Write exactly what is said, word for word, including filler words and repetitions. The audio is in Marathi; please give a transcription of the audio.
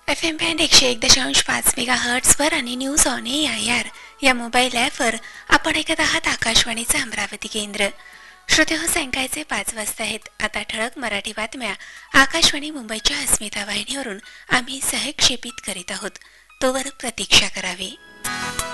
एफ एम बँड एकशे एक दशांश पाच मेगा हर्ट्सवर आणि news on A I R या मोबाईल ॲपवर आपण ऐकत आहात आकाशवाणीचं अमरावती केंद्र. श्रोते हो, सायंकाळचे पाच वाजता आहेत. आता ठळक मराठी बातम्या आकाशवाणी मुंबईच्या अस्मिता वाहिनीवरून आम्ही सहक्षेपित करीत आहोत. तोवर प्रतीक्षा करावी.